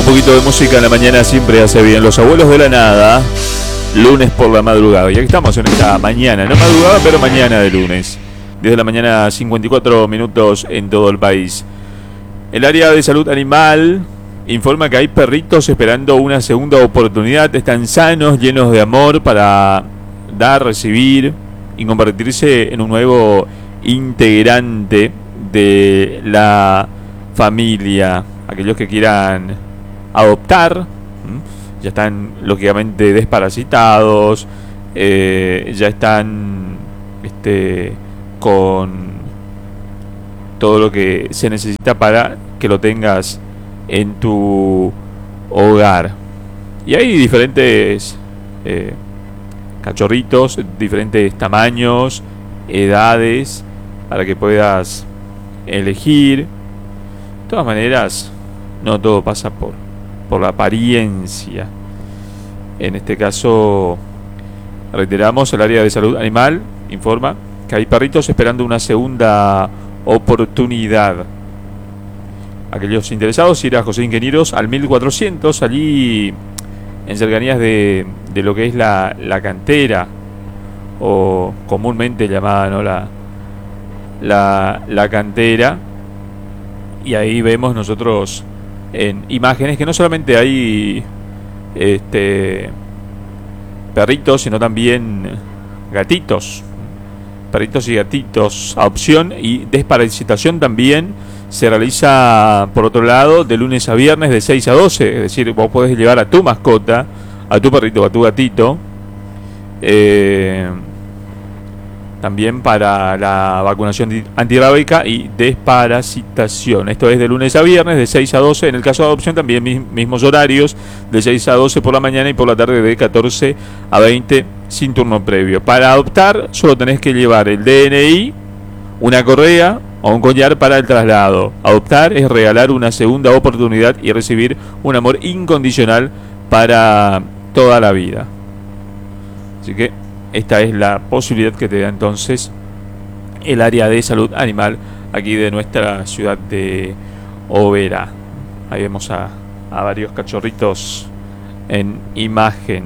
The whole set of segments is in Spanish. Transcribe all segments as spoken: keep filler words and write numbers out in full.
poquito de música en la mañana siempre hace bien. Los Abuelos de la Nada, lunes por la madrugada. Y aquí estamos en esta mañana, no madrugada, pero mañana de lunes. Desde la mañana, cincuenta y cuatro minutos en todo el país. El área de salud animal informa que hay perritos esperando una segunda oportunidad. Están sanos, llenos de amor para dar, recibir y convertirse en un nuevo integrante de la familia. Aquellos que quieran adoptar, ¿m? ya están lógicamente desparasitados, eh, ya están este, con todo lo que se necesita para que lo tengas en tu hogar. Y hay diferentes eh, cachorritos, diferentes tamaños, edades, para que puedas elegir. De todas maneras, no todo pasa por, por la apariencia. En este caso, reiteramos, el área de salud animal informa que hay perritos esperando una segunda oportunidad. Aquellos interesados, ir a José Ingenieros al mil cuatrocientos, allí en cercanías de, de lo que es la, la cantera, o comúnmente llamada, ¿no?, la, la, la cantera. Y ahí vemos nosotros en imágenes que no solamente hay este perritos, sino también gatitos, perritos y gatitos. Adopción y desparasitación también se realiza, por otro lado, de lunes a viernes de seis a doce. Es decir, vos podés llevar a tu mascota, a tu perrito o a tu gatito, eh, también para la vacunación antirrábica y desparasitación. Esto es de lunes a viernes de seis a doce. En el caso de adopción también mismos horarios, de seis a doce por la mañana y por la tarde de catorce a veinte, sin turno previo. Para adoptar solo tenés que llevar el D N I, una correa o un collar para el traslado. Adoptar es regalar una segunda oportunidad y recibir un amor incondicional para toda la vida. Así que esta es la posibilidad que te da entonces el área de salud animal aquí de nuestra ciudad de Oberá. Ahí vemos a, a varios cachorritos en imagen,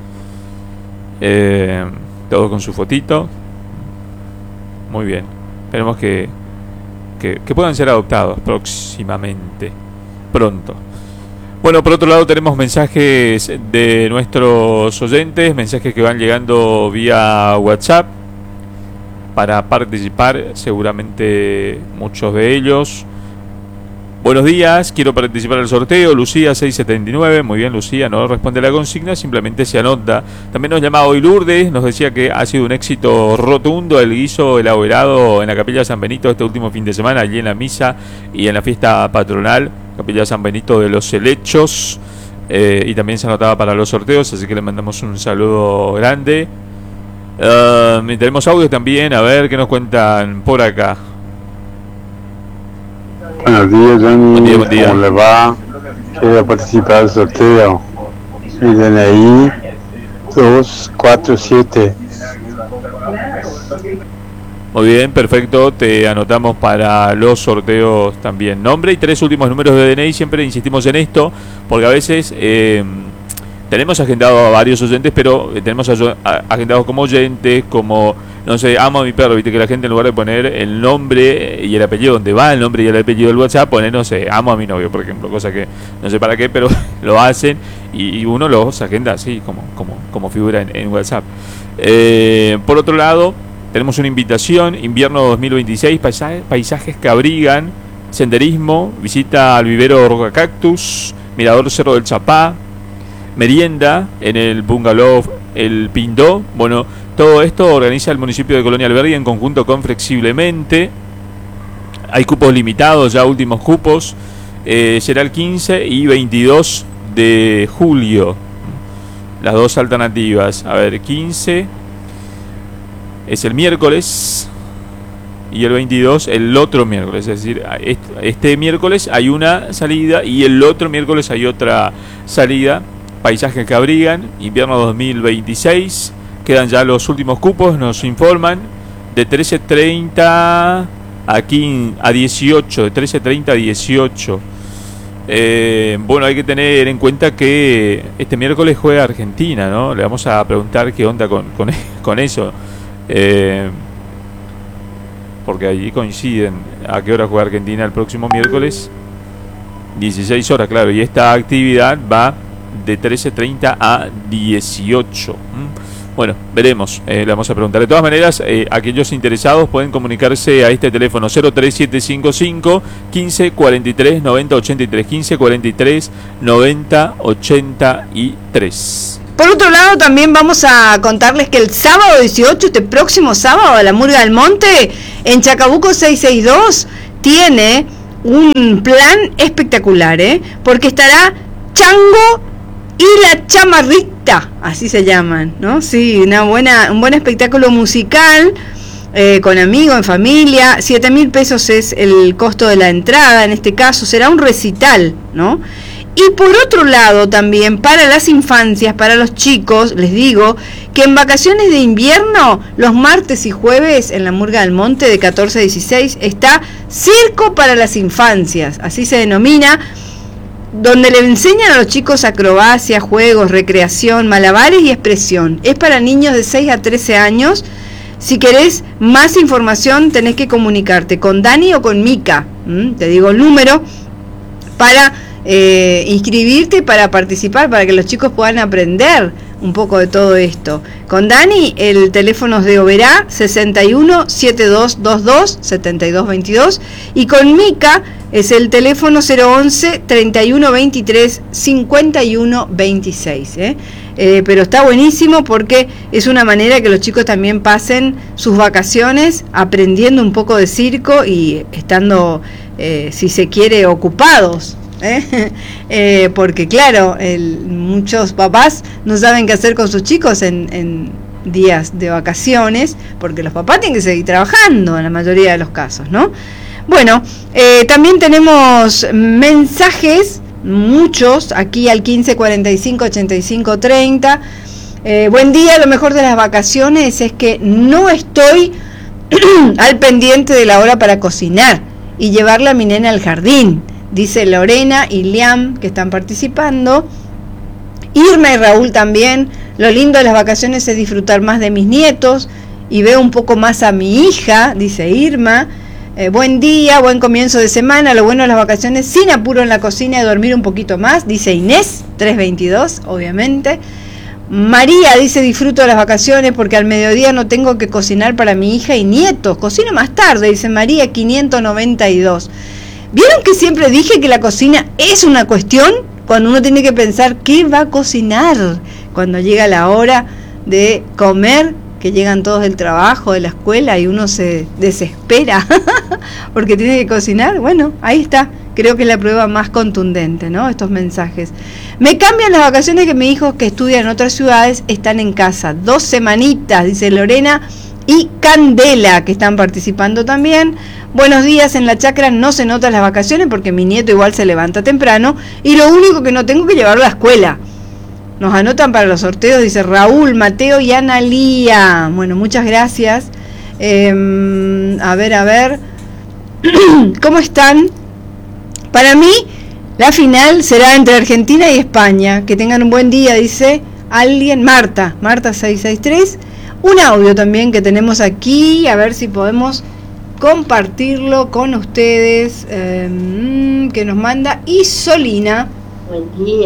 eh, todo con su fotito. Muy bien, esperemos que, que, que puedan ser adoptados próximamente, pronto. Bueno, por otro lado tenemos mensajes de nuestros oyentes, mensajes que van llegando vía WhatsApp para participar, seguramente muchos de ellos. Buenos días, quiero participar del sorteo, Lucía seiscientos setenta y nueve, muy bien Lucía, no responde a la consigna, simplemente se anota. También nos llamaba hoy Lourdes, nos decía que ha sido un éxito rotundo el guiso elaborado en la Capilla San Benito este último fin de semana, allí en la misa y en la fiesta patronal, Capilla San Benito de los Helechos, eh, y también se anotaba para los sorteos, así que le mandamos un saludo grande. Uh, tenemos audio también, a ver qué nos cuentan por acá. Buenos días, Johnny. Buen día, buen día. ¿Cómo le va? Quiero participar del sorteo. Mi D N I dos cuatro siete. Muy bien, perfecto, te anotamos para los sorteos también. Nombre y tres últimos números de D N I, siempre insistimos en esto, porque a veces eh, tenemos agendado a varios oyentes, pero tenemos agendados como oyentes, como, no sé, amo a mi perro, viste que la gente en lugar de poner el nombre y el apellido, donde va el nombre y el apellido del WhatsApp, pone, no sé, amo a mi novio, por ejemplo, cosa que no sé para qué, pero lo hacen y uno los agenda así, como, como, como figura en, en WhatsApp. Eh, por otro lado, tenemos una invitación, invierno dos mil veintiséis, paisajes, paisajes que abrigan, senderismo, visita al vivero Roca Cactus, mirador Cerro del Chapá, merienda en el bungalow El Pindó. Bueno, todo esto organiza el municipio de Colonia Alberdi en conjunto con Flexiblemente. Hay cupos limitados, ya últimos cupos, eh, será el quince y veintidós de julio, las dos alternativas. A ver, quince es el miércoles y el veintidós el otro miércoles, es decir, este miércoles hay una salida y el otro miércoles hay otra salida. Paisajes que abrigan, invierno dos mil veintiséis, quedan ya los últimos cupos, nos informan, de trece treinta a, quince, a dieciocho, de trece treinta a dieciocho. Eh, bueno, hay que tener en cuenta que este miércoles juega Argentina, ¿no? Le vamos a preguntar qué onda con, con, con eso. Eh, porque allí coinciden a qué hora juega Argentina el próximo miércoles. dieciséis horas, claro. Y esta actividad va de trece treinta a dieciocho. ¿Mm? Bueno, veremos, eh, le vamos a preguntar. De todas maneras, eh, aquellos interesados pueden comunicarse a este teléfono cero tres siete cinco cinco, quince cuarenta y tres, noventa ochenta y tres, quince cuarenta y tres, noventa ochenta y tres. Por otro lado, también vamos a contarles que el sábado dieciocho, este próximo sábado, la Murga del Monte, en Chacabuco seiscientos sesenta y dos, tiene un plan espectacular, ¿eh? Porque estará Chango y la Chamarrita, así se llaman, ¿no? Sí, una buena, un buen espectáculo musical, eh, con amigos, en familia. Siete mil pesos es el costo de la entrada, en este caso será un recital, ¿no? Y por otro lado también, para las infancias, para los chicos, les digo que en vacaciones de invierno, los martes y jueves en la Murga del Monte de catorce a dieciséis, está Circo para las Infancias, así se denomina, donde le enseñan a los chicos acrobacia, juegos, recreación, malabares y expresión. Es para niños de seis a trece años. Si querés más información, tenés que comunicarte con Dani o con Mica. ¿Mm? Te digo el número para eh, inscribirte, para participar, para que los chicos puedan aprender un poco de todo esto. Con Dani, el teléfono es de Oberá, sesenta y uno, setenta y dos veintidós, setenta y dos veintidós, y con Mica es el teléfono cero once, treinta y uno veintitrés, cincuenta y uno veintiséis, ¿eh? Eh, pero está buenísimo porque es una manera que los chicos también pasen sus vacaciones aprendiendo un poco de circo y estando, eh, si se quiere, ocupados. ¿Eh? Eh, porque claro, el, muchos papás no saben qué hacer con sus chicos en, en días de vacaciones, porque los papás tienen que seguir trabajando en la mayoría de los casos, ¿no? Bueno, eh, también tenemos mensajes, muchos, aquí al quince cuarenta y cinco ochenta y cinco treinta. Eh, buen día, lo mejor de las vacaciones es que no estoy al pendiente de la hora para cocinar y llevarle a mi nena al jardín. Dice Lorena y Liam, que están participando. Irma y Raúl también. Lo lindo de las vacaciones es disfrutar más de mis nietos y veo un poco más a mi hija, dice Irma. Eh, buen día, buen comienzo de semana. Lo bueno de las vacaciones, sin apuro en la cocina y dormir un poquito más, dice Inés, trescientos veintidós, obviamente. María dice, disfruto de las vacaciones porque al mediodía no tengo que cocinar para mi hija y nietos. Cocino más tarde, dice María, quinientos noventa y dos. ¿Vieron que siempre dije que la cocina es una cuestión? Cuando uno tiene que pensar qué va a cocinar cuando llega la hora de comer, que llegan todos del trabajo, de la escuela y uno se desespera porque tiene que cocinar. Bueno, ahí está, creo que es la prueba más contundente, ¿no? Estos mensajes. Me cambian las vacaciones que mis hijos que estudian en otras ciudades están en casa. Dos semanitas, dice Lorena y Candela, que están participando también. Buenos días, en la chacra no se notan las vacaciones porque mi nieto igual se levanta temprano y lo único que no tengo que llevarlo a la escuela. Nos anotan para los sorteos, dice Raúl, Mateo y Analía. Bueno, muchas gracias. Eh, a ver, a ver. ¿Cómo están? Para mí, la final será entre Argentina y España. Que tengan un buen día, dice alguien. Marta, Marta seiscientos sesenta y tres. Un audio también que tenemos aquí, a ver si podemos compartirlo con ustedes, eh, que nos manda Isolina. Buen día.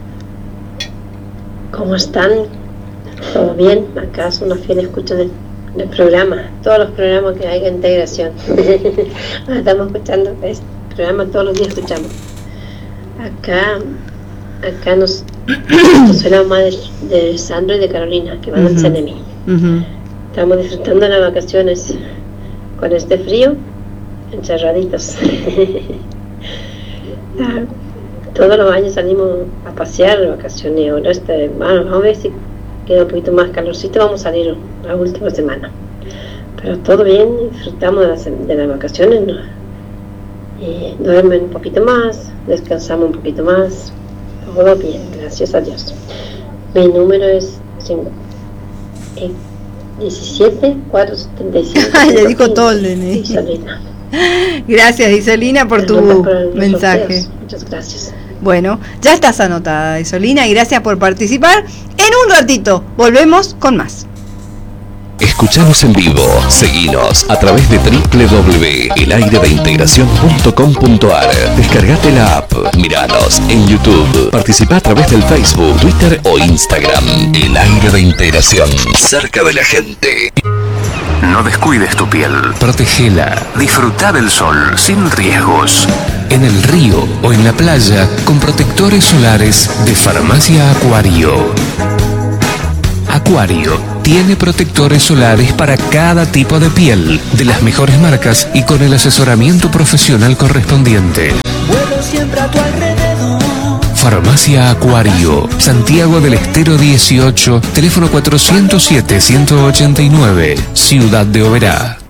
¿Cómo están? ¿Todo bien? Acá es una fiel escucha del, del programa, todos los programas que hay de integración. Estamos escuchando este programa, todos los días escuchamos. Acá, acá nos, nos suena más de, de Sandro y de Carolina, que van uh-huh. al C N M I. Uh-huh. Estamos disfrutando de las vacaciones con este frío, encerraditos. Todos los años salimos a pasear de vacaciones. Ahora este, bueno, vamos a ver si queda un poquito más calorcito, vamos a salir la última semana. Pero todo bien, disfrutamos de las, de las vacaciones, ¿no? Y duermen un poquito más, descansamos un poquito más, todo bien, gracias a Dios. Mi número es diecisiete cuatrocientos setenta y cinco. Le digo todo el D N I. Gracias, Isolina, por tu Por los mensaje. sorteos. Muchas gracias. Bueno, ya estás anotada, Isolina, y gracias por participar. En un ratito volvemos con más. Escuchanos en vivo, seguinos a través de doble u doble u doble u punto el aire de integración punto com punto a r. Descargate la app, miranos en YouTube, participa a través del Facebook, Twitter o Instagram. El Aire de Integración, cerca de la gente. No descuides tu piel. Protégela. Disfruta del sol sin riesgos. En el río o en la playa con protectores solares de Farmacia Acuario. Acuario tiene protectores solares para cada tipo de piel, de las mejores marcas y con el asesoramiento profesional correspondiente. Vuelo siempre a tu alrededor. Farmacia Acuario, Santiago del Estero dieciocho, teléfono cuatrocientos siete, ciento ochenta y nueve, Ciudad de Oberá.